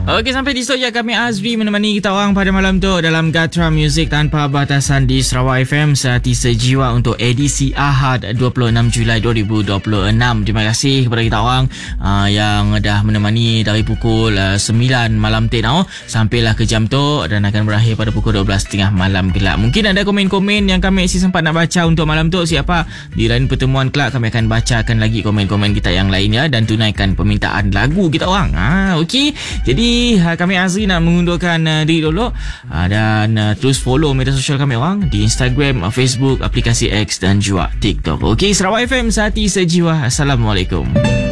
Okey, sampai di studio kami Azri menemani kita orang pada malam tu dalam Gatra Music Tanpa Batasan di Sarawak FM Sehati Sejiwa untuk edisi Ahad 26 Julai 2026. Terima kasih kepada kita orang yang dah menemani dari pukul 9 malam tadi sampailah ke jam tu dan akan berakhir pada pukul 12.30 malam kelak. Mungkin ada komen-komen yang kami masih sempat nak baca untuk malam tu. Siapa di lain pertemuan kelak kami akan bacakan lagi komen-komen kita yang lain ya, dan tunaikan permintaan lagu kita orang. Okey. Jadi kami Azri nak mengundurkan diri dulu dan terus follow media sosial kami orang di Instagram, Facebook, aplikasi X dan juga TikTok. Okey, Sarawak FM Sehati Sejiwa. Assalamualaikum.